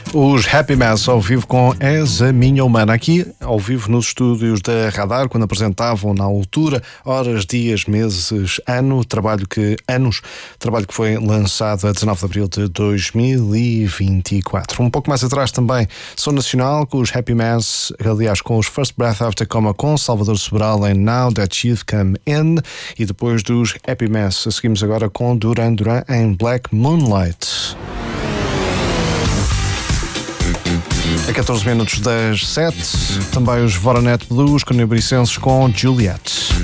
Os Happy Mess ao vivo com És a Minha Humana, aqui ao vivo nos estúdios da Radar, quando apresentavam na altura horas, dias, meses, trabalho que foi lançado a 19 de abril de 2024. Um pouco mais atrás também, Som Nacional com os Happy Mess, aliás com os First Breath After Coma com Salvador Sobral em Now That You've Come In, e depois dos Happy Mess seguimos agora com Duran Duran em Black Moonlight. A 14 minutos das 7, também os Voronet Blues com Nebricenses com Juliet.